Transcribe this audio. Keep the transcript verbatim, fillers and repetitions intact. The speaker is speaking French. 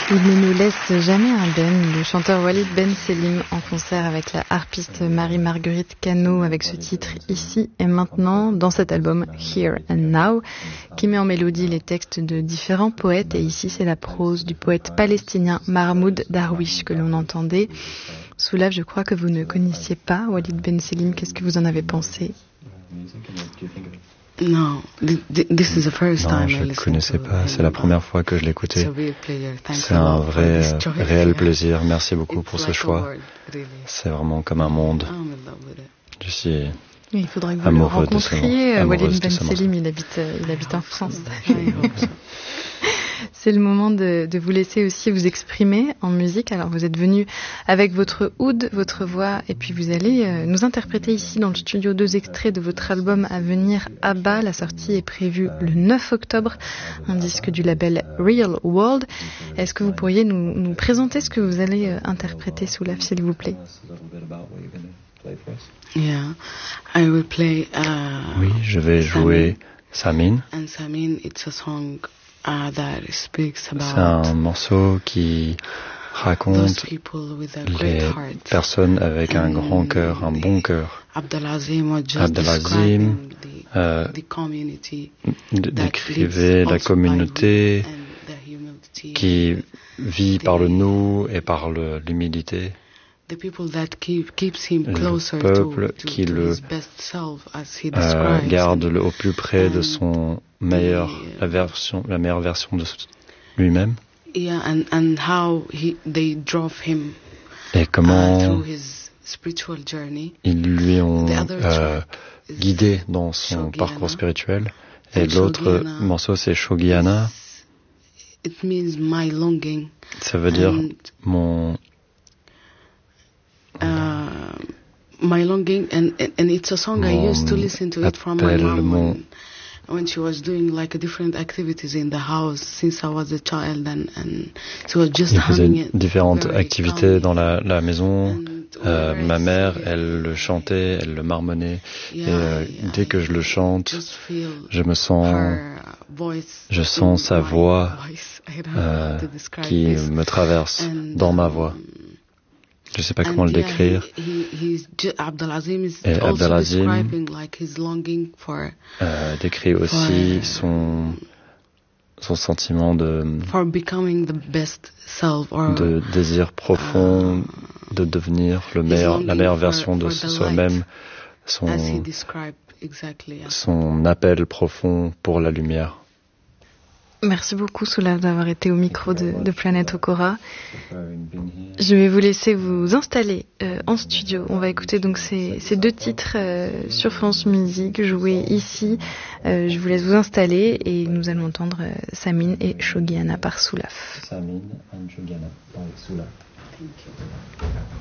Il ne nous laisse jamais indemne, le chanteur Walid Ben Selim en concert avec la harpiste Marie-Marguerite Cano avec ce titre Ici et maintenant dans cet album Here and Now qui met en mélodie les textes de différents poètes et ici c'est la prose du poète palestinien Mahmoud Darwish que l'on entendait. Soulav, je crois que vous ne connaissiez pas Walid Ben Selim, qu'est-ce que vous en avez pensé? Non, this is the first non, time je ne connaissais pas. C'est la première fois que je l'écoutais. C'est un vrai, euh, réel plaisir. Merci beaucoup pour ce choix. C'est vraiment comme un monde. Je suis il faudrait que vous le rencontriez. Walid Ben Selim, il habite, il habite en France. C'est le moment de, de vous laisser aussi vous exprimer en musique. Alors vous êtes venu avec votre oud, votre voix, et puis vous allez euh, nous interpréter ici dans le studio deux extraits de votre album à venir, Abba. La sortie est prévue le neuf octobre, un disque du label Real World. Est-ce que vous pourriez nous, nous présenter ce que vous allez euh, interpréter, Soulav, s'il vous plaît? Yeah, I will play, uh, oui, je vais jouer Samin. And Samin, it's a song uh, that speaks about C'est un morceau qui raconte les personnes avec un grand cœur, un bon cœur. Abdelazim euh, décrivait la communauté qui vit par le nous et par le, l'humilité. Le peuple qui le euh, garde le, au plus près de son meilleur, la, version, la meilleure version de lui-même. Yeah, and, and how he, they drove him, et comment uh, through his spiritual journey. Ils lui ont euh, guidé dans son Shogiana. Parcours spirituel. Et and l'autre Shogiana, morceau, c'est Shogiana. It means my longing. Ça veut dire and, mon... Uh, my longing, and, and it's a song I used to listen to it from my mom mon... when, when she was doing like different activities in the house since I was a child, and, and she was just Il faisait humming it différentes activités calmly. dans la, la maison. Euh, ma mère, elle le chantait, elle le marmonnait. Yeah, et euh, yeah, dès que je le chante, je me sens, voice, je sens sa voix euh, qui this. me traverse and, dans ma voix. Je ne sais pas comment le décrire. Et Abdelazim like euh, décrit aussi son, son sentiment de, de désir profond uh, de devenir le meilleur, la meilleure version de soi-même, son, exactly, yeah. son appel profond pour la lumière. Merci beaucoup, Soulav, d'avoir été au micro de, de Planète Okora. Je vais vous laisser vous installer euh, en studio. On va écouter donc ces, ces deux titres euh, sur France Musique, joués ici. Euh, je vous laisse vous installer et nous allons entendre euh, Samin et Shogiana par Soulav. Samin et Shogiana par Soulav.